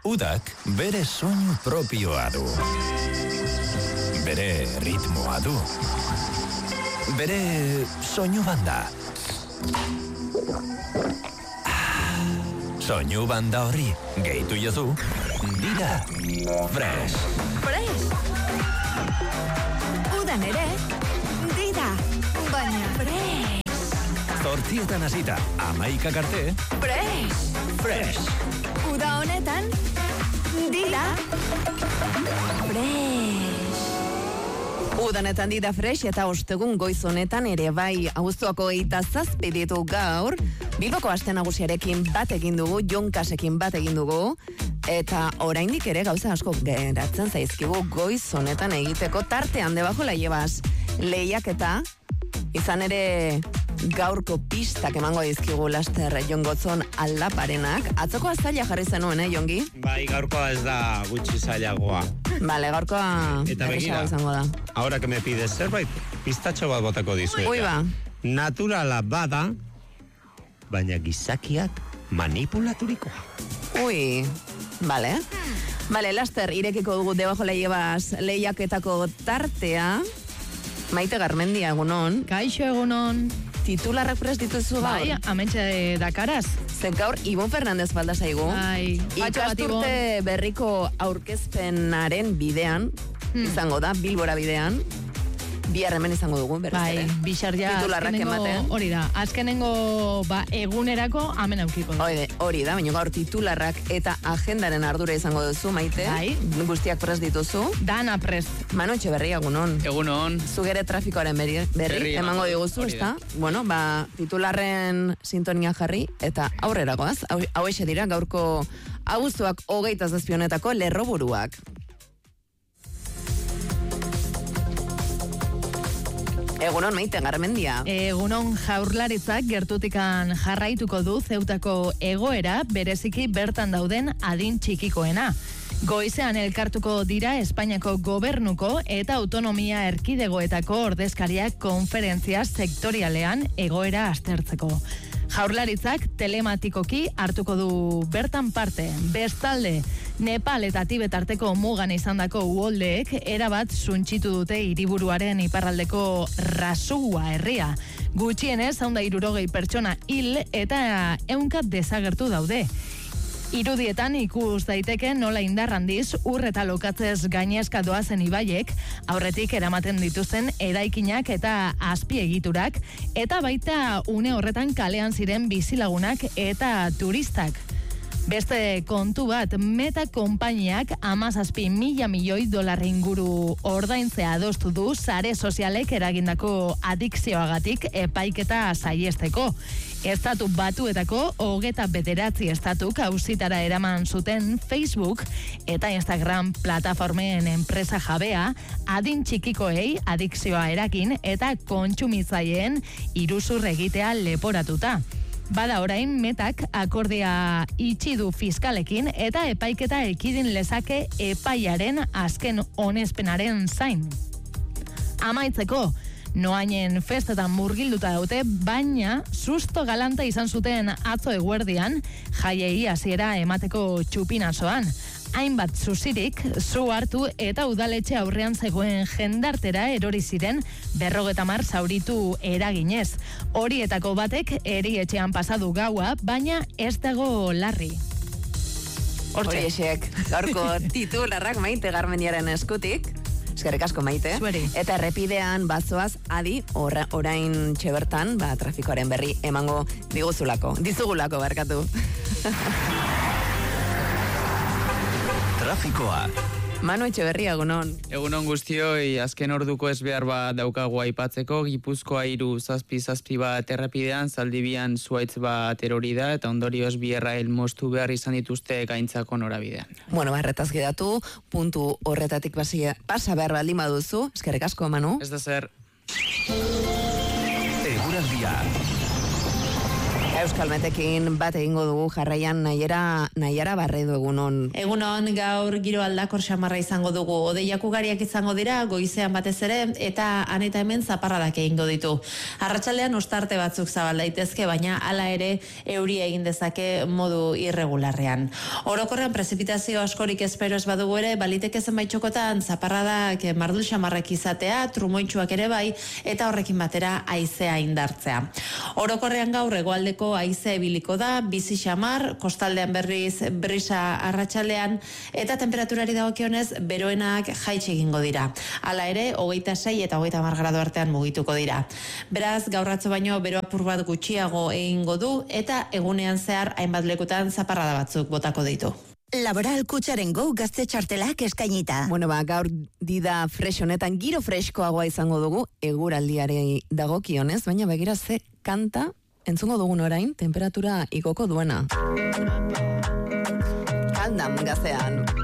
Udak bere soinu propioa du. Bere ritmoa du. Bere soinu banda. Soinu banda horri gehitu jozu Dida Fresh. Fresh. Udan ere, Dida, baina fresh. Zortzietan hasita, 11 arte. Fresh. Fresh. Uda honetan, Dida Fresh. Udanetan Dida Fresh eta ostegun goiz honetan ere bai abuztuako 27 ditu gaur. Bilboko aste nagusiarekin bat egin dugu, Jonkasekin bat egin dugu, eta oraindik ere gauza asko geratzen zaizkigu goiz honetan egiteko tartean debajo la llevas lehiaketa, izan ere gaurko pistak emango dizkigu laster Jon Gotzon aldaparenak. Atzoko zaila jarri zenuen, Jongi? Bai, gaurkoa ez da gutxi zailagoa. Vale, gaurkoa errexago izango da. Ahora que me pides zerbait, pistatxo bat botako dizueta. Ui ba. Naturala bada, baina gizakiak manipulaturikoa. Ui, vale. Vale, laster irekiko dugu debajo la llevas lehiaketako tartea. Maite Garmendia, egunon. Kaixo, egunon. Titularrak prest dituzu gaur? Bai, amentxe dakaraz. Zen gaur Ibon Fernandez falda zaigu. Bai, ikasturte berriko aurkezpenaren bidean, izango da, Bilbora bidean. Bihar hemen izango dugu, berriz ere. Bai, bixarria hori da. Azkenengo egunerako hemen aukiko du. Hori da, baina gaur titularrak eta agendaren ardura izango duzu, Maite. Bai. Guztiak prest dituzu. Dana prest. Manu Etxeberria, egunon. Egunon. Zugere trafikoaren berri emango diguzu, ezta? Bueno, titularren sintonia jarri eta aurrera goaz. Hau eixe dira, gaurko abuztuak 27 honetako lerroburuak. Egunon, Maite Garmendia. Egunon, Jaurlaritzak gertutikan jarraituko du Zeutako egoera bereziki bertan dauden adin txikikoena. Goizean elkartuko dira Espainiako gobernuko eta autonomia erkidegoetako ordezkariak konferentzia sektorialean egoera aztertzeko. Jaurlaritzak telematikoki hartuko du bertan parte. Bestalde, Nepal eta Tibet arteko mugan izandako uholdeek erabat suntsitu dute hiriburuaren iparraldeko Rasua herria. Gutxienez, 160 pertsona hil eta 100 desagertu daude. Irudietan ikus daiteke nola indar handiz ur eta lokatzez gainezka doazen ibaiek aurretik eramaten dituzten eraikinak eta azpiegiturak eta baita une horretan kalean ziren bizilagunak eta turistak. Beste kontu bat, Meta konpainiak 17.000 milioi dolar inguru ordaintzea adostu du sare sozialek eragindako adikzioagatik epaiketa saiesteko. Estatu Batuetako 29 estatuk auzitara eraman zuten Facebook eta Instagram plataformen enpresa jabea adin txikikoei adikzioa eragin eta kontsumitzaileen iruzur egitea leporatuta. Bada orain Metak akordia itxi du fiskalekin eta epaiketa ekidin lezake epaiaren azken onespenaren zain. Amaitzeko, noainen festetan murgilduta daute, baina susto galanta izan zuten atzo eguerdian jaiei hasiera emateko txupinazoan. Hainbat zuzirik, zu hartu eta udaletxe aurrean zegoen jendartera erori ziren 50 zauritu eraginez. Horietako batek erietxean pasadu gaua, baina ez dago larri. Horiexek, gaurko titularrak Maite Garmendiaren eskutik. Eskerrik asko, Maite. Zueri. Eta errepidean bazoaz adi orain txebertan, trafikoaren berri emango dizugulako barkatu. Trafikoa. Manu Etxeberria, egunon. Egunon guztioi, azken orduko ezbehar bat daukagu aipatzeko, Gipuzkoa 3-7 bat errepidean, Zaldibian zuaitz bat erori da, eta ondorioz bi errail moztu behar izan dituzte gaintzako norabidean. Bueno, erretaz gidatu, puntu horretatik pasa behar baldin baduzu. Eskerrik asko, Manu. Ez da zer. Eguraldia. Euskalmetekin bat egingo dugu jarraian Naiara Barredo egunon. Egunon, gaur giro aldakor xamarra izango dugu. Odeiak ugariak izango dira, goizean batez ere, eta han eta hemen zaparradak egingo ditu. Arratsaldean ostarte batzuk zabal daitezke, baina hala ere euria egin dezake modu irregularrean. Orokorrean prezipitazio askorik espero ez badugu ere, baliteke zenbait txokotan zaparradak mardul xamarrak izatea, trumoitsuak ere bai, eta horrekin batera haizea indartzea. Orokorrean gaur hegoaldeko haize ebiliko da, bizi xamar, kostaldean berriz brisa arratsalean, eta temperaturari dagokionez beroenak jaitsi egingo dira. Hala ere, 26 eta 30 gradu artean mugituko dira. Beraz, gaur atzo baino bero apur bat gutxiago egingo du, eta egunean zehar hainbat lekutan zaparrada batzuk botako ditu. Laboral Kutxaren Go gazte txartelak eskainita. Bueno, gaur dida fresh honetan giro freskoagoa izango dugu, eguraldiari dagokionez, baina begira ze kanta entzungo dugun orain, temperatura igoko duena. Kaldam gaztean.